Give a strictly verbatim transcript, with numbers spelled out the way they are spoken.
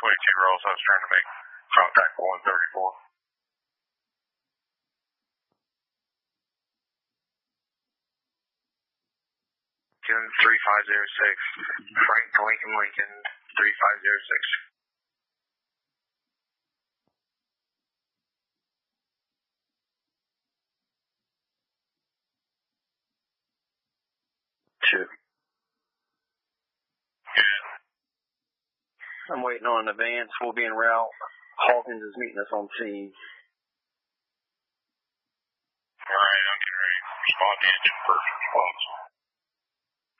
twenty-two rolls. I was trying to make contact for one thirty-four. three five zero six, Frank Lincoln Lincoln, three five zero six. Two. Yeah. I'm waiting on an advance. We'll be en route. Hawkins is meeting us on scene. Alright, I'm getting ready to respond to you. First response.